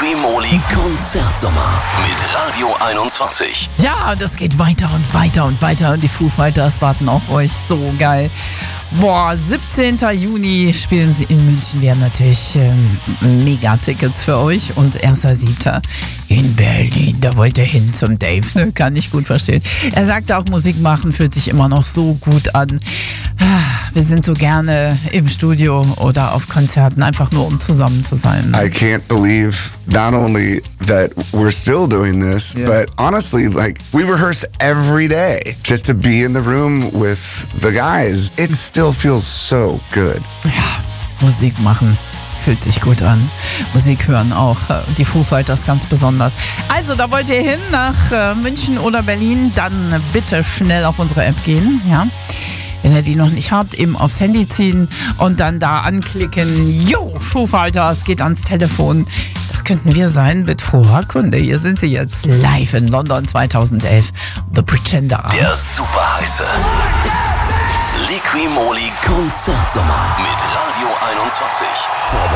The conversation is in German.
Liqui-Moly Konzertsommer mit Radio 21. Ja, das geht weiter und weiter und weiter und die Foo Fighters warten auf euch. So geil. Boah, 17. Juni spielen sie in München. Wir haben natürlich Mega-Tickets für euch. Und 1.7. in Berlin. Da wollt ihr hin zum Dave, ne? Kann ich gut verstehen. Er sagte auch, Musik machen fühlt sich immer noch so gut an. Wir sind so gerne im Studio oder auf Konzerten, einfach nur um zusammen zu sein. I can't believe not only that we're still doing this, but honestly, like, we rehearse every day just to be in the room with the guys. It still feels so good. Ja, Musik machen fühlt sich gut an. Musik hören auch. Die Foo Fighters ganz besonders. Also, da wollt ihr hin nach München oder Berlin, dann bitte schnell auf unsere App gehen, ja. Wenn ihr die noch nicht habt, eben aufs Handy ziehen und dann da anklicken. Jo, Foo Fighters, geht ans Telefon. Das könnten wir sein mit froher Kunde. Hier sind sie jetzt live in London 2011. The Pretender. Der super heiße Liqui-Moly Konzertsommer mit Radio 21.